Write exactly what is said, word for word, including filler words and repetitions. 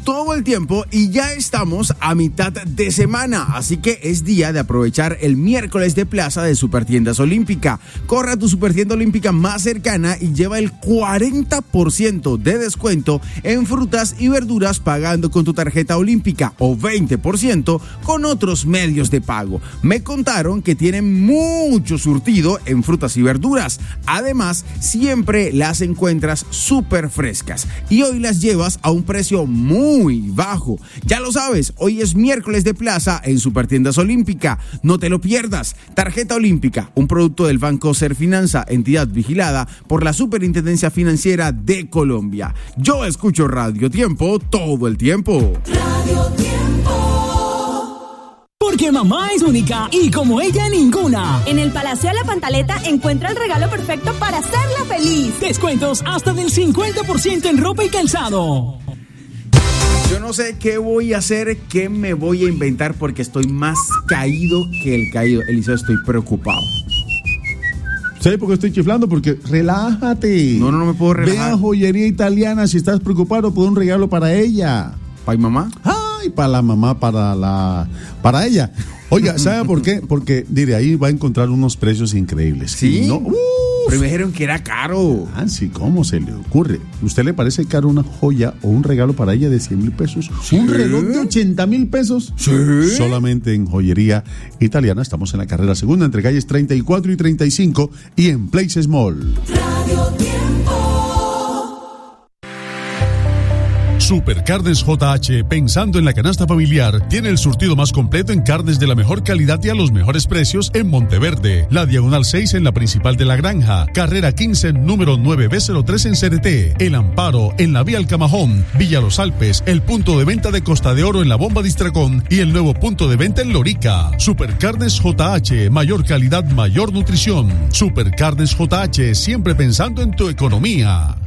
todo el tiempo y ya estamos a mitad de semana, así que es día de aprovechar el miércoles de plaza de Supertiendas Olímpica. Corre a tu Supertienda Olímpica más cercana y lleva el cuarenta por ciento de descuento en frutas y verduras pagando con tu tarjeta olímpica o veinte por ciento con otros medios de pago. Me contaron que tienen mucho surtido en frutas y verduras. Además, siempre las encuentras súper frescas y hoy las llevas a un precio muy bajo. Ya lo sabes, hoy es miércoles de plaza en Supertiendas Olímpica. No te lo pierdas. Tarjeta Olímpica, un producto del Banco Serfinanza, entidad vigilada por la Superintendencia Financiera de Colombia. Yo escucho Radio Tiempo todo el tiempo. Radio Tiempo. Porque mamá es única y como ella ninguna. En el Palacio de la Pantaleta encuentra el regalo perfecto para hacerla feliz. Descuentos hasta del cincuenta por ciento en ropa y calzado. Yo no sé qué voy a hacer, qué me voy a inventar porque estoy más caído que el caído. Eliseo, estoy preocupado. ¿Sabes por qué estoy chiflando? Porque relájate. No, no, no me puedo relajar. Ve a Joyería Italiana si estás preocupado por un regalo para ella. ¿Para mi mamá? Ay, para la mamá, para la, para ella. Oiga, ¿sabe por qué? Porque, diré, ahí va a encontrar unos precios increíbles. ¿Sí? No, uf. Pero me dijeron que era caro. Ah, sí, ¿cómo se le ocurre? ¿Usted le parece caro una joya o un regalo para ella de cien mil pesos? ¿Sí? ¿Un reloj de ochenta mil pesos? Sí. Solamente en Joyería Italiana. Estamos en la carrera segunda entre calles treinta y cuatro y treinta y cinco y en Places Mall. Radio Tiempo. Supercarnes J H, pensando en la canasta familiar, tiene el surtido más completo en carnes de la mejor calidad y a los mejores precios en Monteverde, la Diagonal seis en la principal de La Granja, carrera quince, número nueve B cero tres en C D T, El Amparo en la vía Alcamajón, Villa Los Alpes, el punto de venta de Costa de Oro en la Bomba Distracón y el nuevo punto de venta en Lorica. Supercarnes J H, mayor calidad, mayor nutrición. Supercarnes J H, siempre pensando en tu economía.